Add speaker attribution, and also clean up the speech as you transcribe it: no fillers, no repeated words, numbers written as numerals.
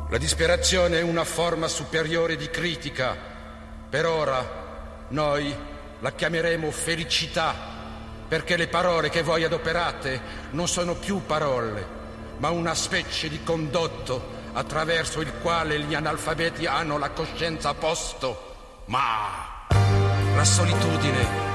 Speaker 1: La disperazione è una forma superiore di critica. Per ora noi la chiameremo felicità, perché le parole che voi adoperate non sono più parole, ma una specie di condotto attraverso il quale gli analfabeti hanno la coscienza a posto. Ma la solitudine